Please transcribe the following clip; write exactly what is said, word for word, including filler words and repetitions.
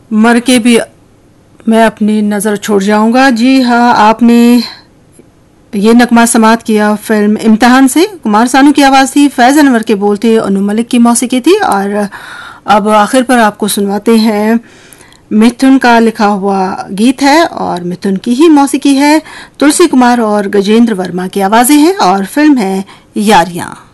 मर के भी मैं अपनी नज़र छोड़ जाऊंगा। जी हाँ, आपने ये नगमा समात किया फिल्म इम्तिहान से। कुमार सानू की आवाज़ थी, फैज़ अनवर के बोल थे, अनु मलिक की मौसीकी थी। और अब आखिर पर आपको सुनवाते हैं, मिथुन का लिखा हुआ गीत है और मिथुन की ही मौसीकी है। तुलसी कुमार और गजेंद्र वर्मा की आवाज़ें हैं और फिल्म है यारियां।